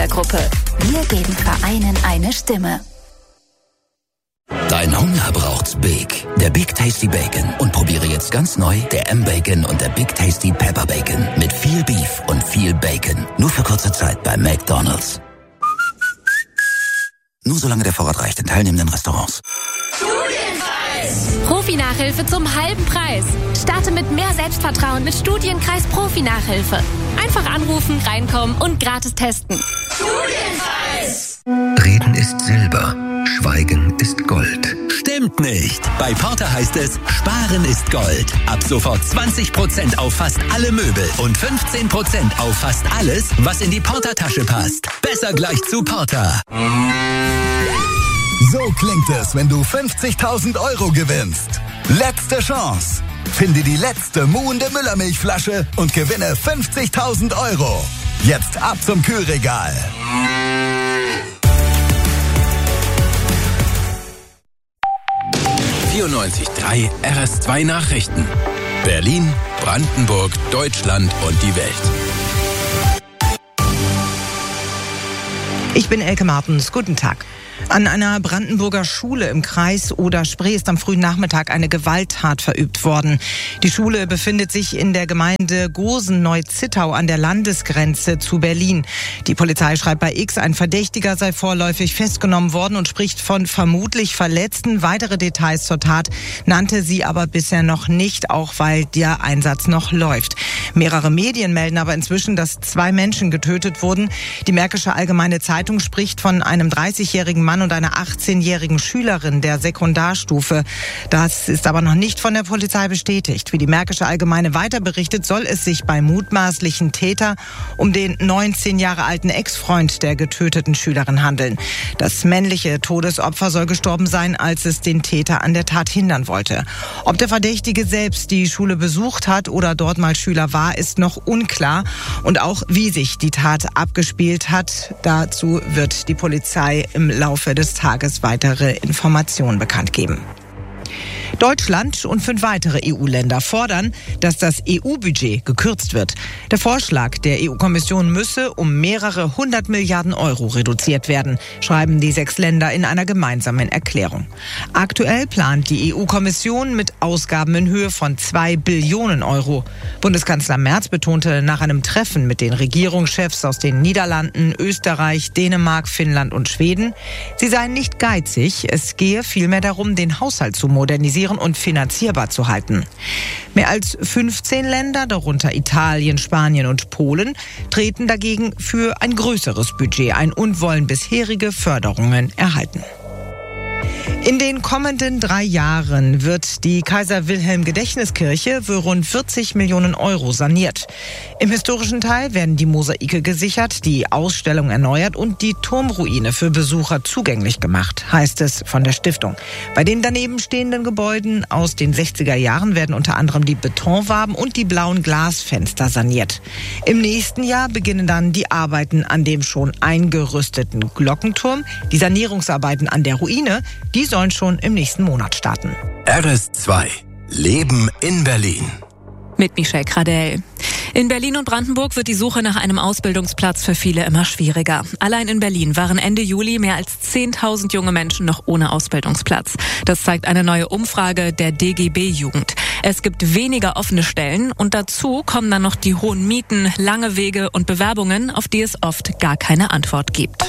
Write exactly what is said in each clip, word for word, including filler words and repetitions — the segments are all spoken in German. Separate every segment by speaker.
Speaker 1: Gruppe. Wir geben Vereinen eine Stimme.
Speaker 2: Dein Hunger braucht's Big. Der Big Tasty Bacon. Und probiere jetzt ganz neu der M-Bacon und der Big Tasty Pepper Bacon. Mit viel Beef und viel Bacon. Nur für kurze Zeit bei McDonald's. Nur solange der Vorrat reicht in teilnehmenden Restaurants.
Speaker 3: Studienkreis! Profi-Nachhilfe zum halben Preis. Starte mit mehr Selbstvertrauen mit Studienkreis Profi-Nachhilfe. Einfach anrufen, reinkommen und gratis testen.
Speaker 4: Studienkreis! Reden ist Silber. Schweigen ist Gold.
Speaker 5: Stimmt nicht. Bei Porter heißt es, Sparen ist Gold. Ab sofort zwanzig Prozent auf fast alle Möbel und fünfzehn Prozent auf fast alles, was in die Porter-Tasche passt. Besser gleich zu Porter.
Speaker 6: So klingt es, wenn du fünfzigtausend Euro gewinnst. Letzte Chance. Finde die letzte muhende Müllermilchflasche und gewinne fünfzigtausend Euro. Jetzt ab zum Kühlregal.
Speaker 7: vierundneunzig Komma drei R S zwei Nachrichten. Berlin, Brandenburg, Deutschland und die Welt.
Speaker 8: Ich bin Elke Martens. Guten Tag. An einer Brandenburger Schule im Kreis Oder-Spree ist am frühen Nachmittag eine Gewalttat verübt worden. Die Schule befindet sich in der Gemeinde Gosen-Neu-Zittau an der Landesgrenze zu Berlin. Die Polizei schreibt bei X, ein Verdächtiger sei vorläufig festgenommen worden und spricht von vermutlich Verletzten. Weitere Details zur Tat nannte sie aber bisher noch nicht, auch weil der Einsatz noch läuft. Mehrere Medien melden aber inzwischen, dass zwei Menschen getötet wurden. Die Märkische Allgemeine Zeitung spricht von einem dreißigjährigen Mann und einer achtzehnjährigen Schülerin der Sekundarstufe. Das ist aber noch nicht von der Polizei bestätigt. Wie die Märkische Allgemeine weiter berichtet, soll es sich beim mutmaßlichen Täter um den neunzehn Jahre alten Ex-Freund der getöteten Schülerin handeln. Das männliche Todesopfer soll gestorben sein, als es den Täter an der Tat hindern wollte. Ob der Verdächtige selbst die Schule besucht hat oder dort mal Schüler war, ist noch unklar. Und auch wie sich die Tat abgespielt hat, dazu wird die Polizei im Laufe des Tages weitere Informationen bekannt geben. Deutschland und fünf weitere E U-Länder fordern, dass das E U-Budget gekürzt wird. Der Vorschlag der E U-Kommission müsse um mehrere hundert Milliarden Euro reduziert werden, schreiben die sechs Länder in einer gemeinsamen Erklärung. Aktuell plant die E U-Kommission mit Ausgaben in Höhe von zwei Billionen Euro. Bundeskanzler Merz betonte nach einem Treffen mit den Regierungschefs aus den Niederlanden, Österreich, Dänemark, Finnland und Schweden, sie seien nicht geizig, es gehe vielmehr darum, den Haushalt zu modernisieren und finanzierbar zu halten. Mehr als fünfzehn Länder, darunter Italien, Spanien und Polen, treten dagegen für ein größeres Budget ein und wollen bisherige Förderungen erhalten. In den kommenden drei Jahren wird die Kaiser-Wilhelm-Gedächtniskirche für rund vierzig Millionen Euro saniert. Im historischen Teil werden die Mosaike gesichert, die Ausstellung erneuert und die Turmruine für Besucher zugänglich gemacht, heißt es von der Stiftung. Bei den daneben stehenden Gebäuden aus den sechziger Jahren werden unter anderem die Betonwaben und die blauen Glasfenster saniert. Im nächsten Jahr beginnen dann die Arbeiten an dem schon eingerüsteten Glockenturm. Die Sanierungsarbeiten an der Ruine, die sollen schon im nächsten Monat starten.
Speaker 7: R S zwei. Leben in Berlin.
Speaker 9: Mit Michelle Kradell. In Berlin und Brandenburg wird die Suche nach einem Ausbildungsplatz für viele immer schwieriger. Allein in Berlin waren Ende Juli mehr als zehntausend junge Menschen noch ohne Ausbildungsplatz. Das zeigt eine neue Umfrage der D G B-Jugend. Es gibt weniger offene Stellen und dazu kommen dann noch die hohen Mieten, lange Wege und Bewerbungen, auf die es oft gar keine Antwort gibt.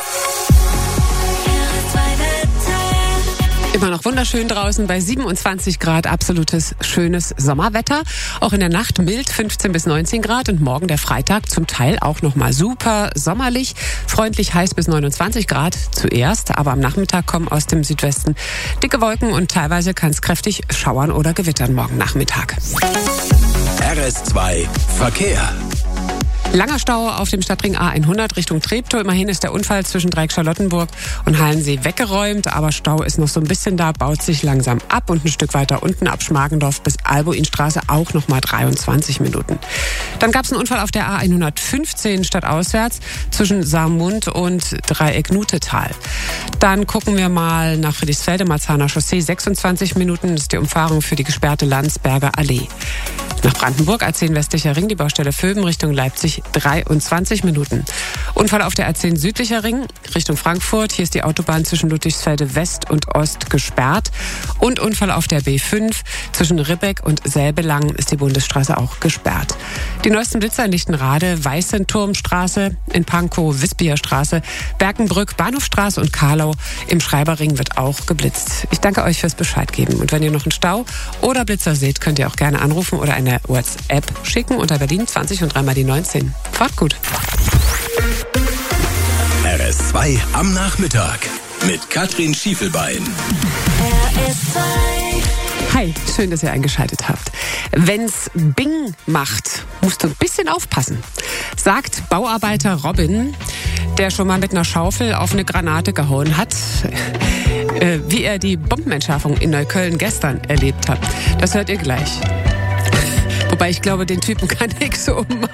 Speaker 10: Immer noch wunderschön draußen bei siebenundzwanzig Grad, absolutes schönes Sommerwetter. Auch in der Nacht mild, fünfzehn bis neunzehn Grad und morgen der Freitag zum Teil auch nochmal super sommerlich, freundlich heiß bis neunundzwanzig Grad zuerst, aber am Nachmittag kommen aus dem Südwesten dicke Wolken und teilweise kann es kräftig schauern oder gewittern morgen Nachmittag.
Speaker 7: R S zwei Verkehr.
Speaker 10: Langer Stau auf dem Stadtring A hundert Richtung Treptow. Immerhin ist der Unfall zwischen Dreieck-Charlottenburg und Halensee weggeräumt, aber Stau ist noch so ein bisschen da, baut sich langsam ab und ein Stück weiter unten ab Schmargendorf bis Albuinstraße auch noch mal dreiundzwanzig Minuten. Dann gab es einen Unfall auf der A hundertfünfzehn stadtauswärts zwischen Saarmund und Dreieck-Nutetal. Dann gucken wir mal nach Friedrichsfelde, Marzahner Chaussee, sechsundzwanzig Minuten, das ist die Umfahrung für die gesperrte Landsberger Allee. Nach Brandenburg, A zehn westlicher Ring, die Baustelle Vöben Richtung Leipzig, dreiundzwanzig Minuten. Unfall auf der A zehn südlicher Ring Richtung Frankfurt. Hier ist die Autobahn zwischen Ludwigsfelde West und Ost gesperrt. Und Unfall auf der B fünf zwischen Ribbeck und Säbelang ist die Bundesstraße auch gesperrt. Die neuesten Blitzer in Lichtenrade, Weißenturmstraße, in Pankow, Wispierstraße, Berkenbrück, Bahnhofstraße und Karlau. Im Schreiberring wird auch geblitzt. Ich danke euch fürs Bescheid geben. Und wenn ihr noch einen Stau oder Blitzer seht, könnt ihr auch gerne anrufen oder eine WhatsApp schicken unter Berlin zwanzig und dreimal die neunzehn. Fahrt gut.
Speaker 5: R S zwei am Nachmittag mit Katrin Schiefelbein.
Speaker 1: R S zwei.
Speaker 10: Hi, schön, dass ihr eingeschaltet habt. Wenn's Bing macht, musst du ein bisschen aufpassen, sagt Bauarbeiter Robin, der schon mal mit einer Schaufel auf eine Granate gehauen hat. Äh, wie er die Bombenentschärfung in Neukölln gestern erlebt hat. Das hört ihr gleich. Wobei ich glaube, den Typen kann ich so